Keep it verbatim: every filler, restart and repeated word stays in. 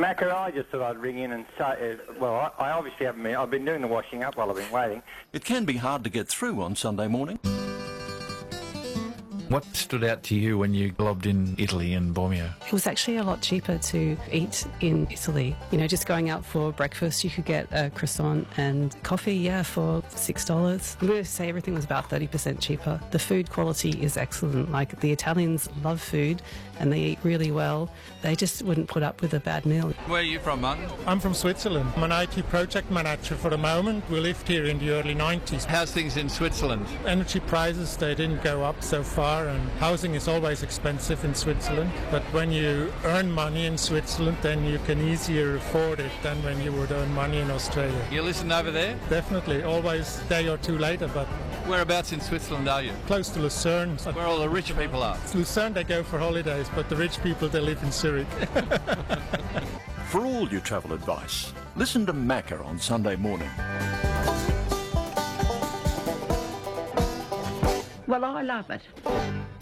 Macca, I just thought I'd ring in and say, uh, well, I, I obviously haven't been, I've been doing the washing up while I've been waiting. It can be hard to get through on Sunday morning. What stood out to you when you lobbed in Italy and Bormio? It was actually a lot cheaper to eat in Italy. You know, just going out for breakfast, you could get a croissant and coffee, yeah, for six dollars. I'm going to say everything was about thirty percent cheaper. The food quality is excellent. Like, the Italians love food and they eat really well. They just wouldn't put up with a bad meal. Where are you from, Martin? I'm from Switzerland. I'm an I T project manager for the moment. We lived here in the early nineties. How's things in Switzerland? Energy prices, they didn't go up so far, and housing is always expensive in Switzerland. But when you earn money in Switzerland, then you can easier afford it than when you would earn money in Australia. You listen over there? Definitely, always a day or two later, but... Whereabouts in Switzerland are you? Close to Lucerne. Where all the rich people are? Lucerne, they go for holidays, but the rich people, they live in Zurich. For all your travel advice, listen to Macca on Sunday morning. Well, I love it.